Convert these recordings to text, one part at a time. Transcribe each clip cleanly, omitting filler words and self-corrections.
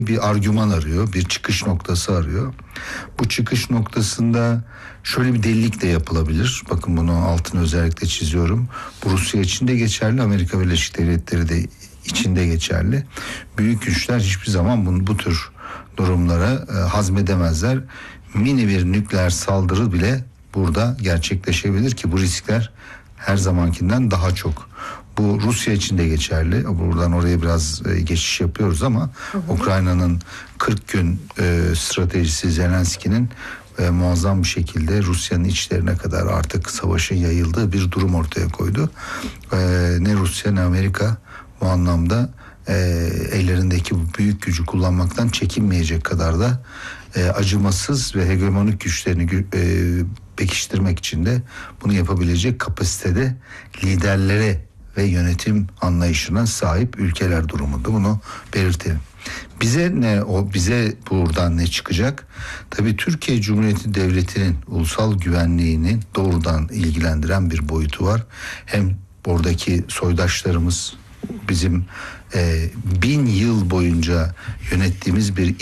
bir argüman arıyor, bir çıkış noktası arıyor. Bu çıkış noktasında şöyle bir delilik de yapılabilir. Bakın bunu altını özellikle çiziyorum. Bu Rusya için de geçerli, Amerika Birleşik Devletleri de içinde geçerli. Büyük güçler hiçbir zaman bu tür durumlara hazmedemezler. Mini bir nükleer saldırı bile burada gerçekleşebilir ki bu riskler her zamankinden daha çok. Bu Rusya için de geçerli. Buradan oraya biraz geçiş yapıyoruz ama Ukrayna'nın 40 gün stratejisi Zelenski'nin muazzam bir şekilde Rusya'nın içlerine kadar artık savaşın yayıldığı bir durum ortaya koydu. Ne Rusya ne Amerika bu anlamda ellerindeki bu büyük gücü kullanmaktan çekinmeyecek kadar da acımasız ve hegemonik güçlerini pekiştirmek için de bunu yapabilecek kapasitede liderlere ve yönetim anlayışına sahip ülkeler durumunda, bunu belirtelim. Bize buradan ne çıkacak? Tabii Türkiye Cumhuriyeti Devleti'nin ulusal güvenliğini doğrudan ilgilendiren bir boyutu var. Hem oradaki soydaşlarımız, bizim 1000 yıl boyunca yönettiğimiz bir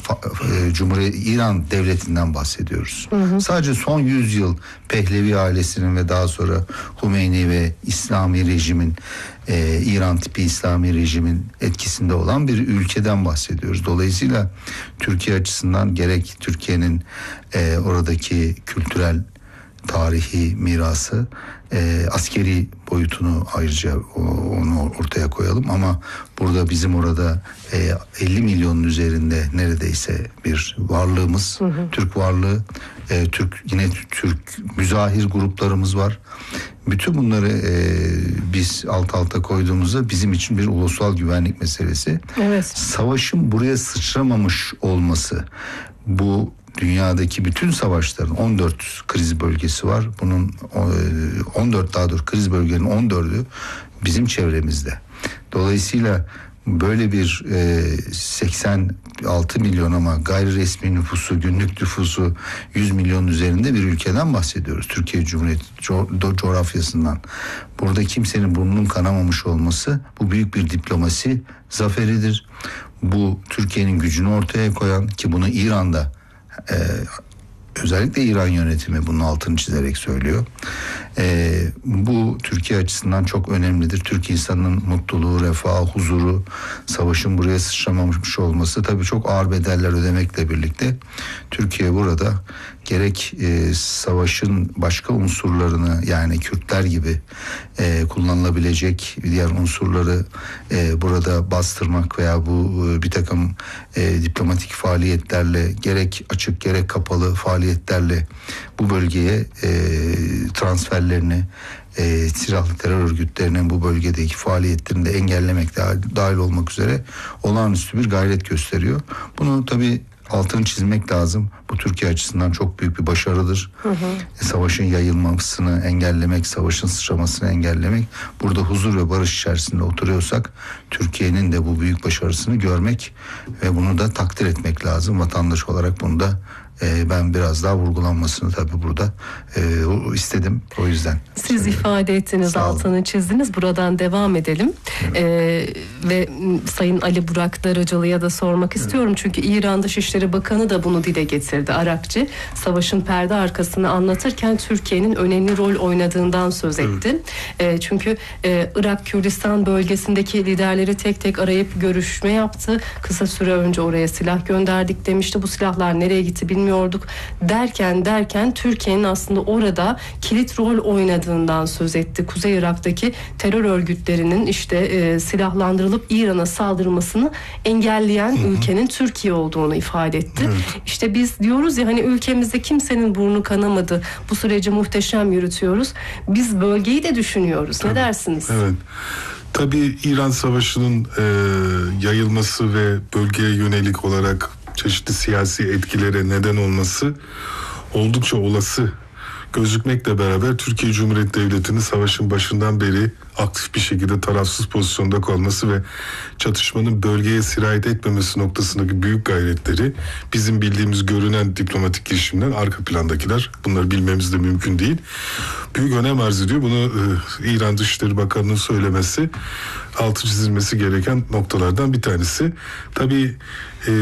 İran devletinden bahsediyoruz. Sadece son 100 yıl Pehlevi ailesinin ve daha sonra Hümeyni ve İslami rejimin, İran tipi İslami rejimin etkisinde olan bir ülkeden bahsediyoruz. Dolayısıyla Türkiye açısından gerek Türkiye'nin oradaki kültürel tarihi mirası, askeri boyutunu ayrıca onu ortaya koyalım ama burada bizim orada 50 milyonun üzerinde neredeyse bir varlığımız, Türk varlığı, Türk müzahir gruplarımız var. Bütün bunları biz alt alta koyduğumuzda bizim için bir ulusal güvenlik meselesi. Evet. Savaşın buraya sıçramamış olması, bu dünyadaki bütün savaşların 14 kriz bölgesi var. Bunun 14 daha doğrusu kriz bölgenin 14'ü bizim çevremizde. Dolayısıyla böyle bir 86 milyon ama gayri resmi nüfusu, günlük nüfusu 100 milyon üzerinde bir ülkeden bahsediyoruz. Türkiye Cumhuriyeti coğrafyasından. Burada kimsenin burnunun kanamamış olması bu büyük bir diplomasi zaferidir. Bu Türkiye'nin gücünü ortaya koyan, ki bunu İran'da özellikle İran yönetimi bunun altını çizerek söylüyor. Bu Türkiye açısından çok önemlidir. Türk insanının mutluluğu, refahı, huzuru, savaşın buraya sıçramamış olması tabii çok ağır bedeller ödemekle birlikte Türkiye burada gerek savaşın başka unsurlarını, yani Kürtler gibi kullanılabilecek diğer unsurları burada bastırmak veya bu bir takım diplomatik faaliyetlerle, gerek açık gerek kapalı faaliyetlerle bu bölgeye transferlerini, silahlı terör örgütlerinin bu bölgedeki faaliyetlerini de engellemek dahil olmak üzere olağanüstü bir gayret gösteriyor. Bunu tabii altını çizmek lazım. Bu Türkiye açısından çok büyük bir başarıdır. Savaşın yayılmasını engellemek, savaşın sıçramasını engellemek. Burada huzur ve barış içerisinde oturuyorsak Türkiye'nin de bu büyük başarısını görmek ve bunu da takdir etmek lazım. Vatandaş olarak bunu da ben biraz daha vurgulanmasını tabii burada istedim. O yüzden. Siz ifade ettiniz, altını çizdiniz. Buradan devam edelim. Ve Sayın Ali Burak Darıcalı'ya da sormak istiyorum. Çünkü İran Dışişleri Bakanı da bunu dile getirdi. Arakçı savaşın perde arkasını anlatırken Türkiye'nin önemli rol oynadığından söz etti. Çünkü Irak Kürdistan bölgesindeki liderleri tek tek arayıp görüşme yaptı. Kısa süre önce oraya silah gönderdik demişti. Bu silahlar nereye gitti bilmiyorduk derken Türkiye'nin aslında orada kilit rol oynadığından söz etti. Kuzey Irak'taki terör örgütlerinin silahlandırılıp İran'a saldırmasını engelleyen ülkenin Türkiye olduğunu ifade etti. İşte biz diyoruz ya, hani ülkemizde kimsenin burnu kanamadı. Bu süreci muhteşem yürütüyoruz. Biz bölgeyi de düşünüyoruz. Ne dersiniz? Evet. Tabii İran Savaşı'nın yayılması ve bölgeye yönelik olarak çeşitli siyasi etkilere neden olması oldukça olası gözükmekle beraber Türkiye Cumhuriyeti Devleti'nin savaşın başından beri aktif bir şekilde tarafsız pozisyonda kalması ve çatışmanın bölgeye sirayet etmemesi noktasındaki büyük gayretleri, bizim bildiğimiz görünen diplomatik girişimler, arka plandakiler, bunları bilmemiz de mümkün değil, büyük önem arz ediyor. Bunu İran Dışişleri Bakanı'nın söylemesi, altı çizilmesi gereken noktalardan bir tanesi. Tabii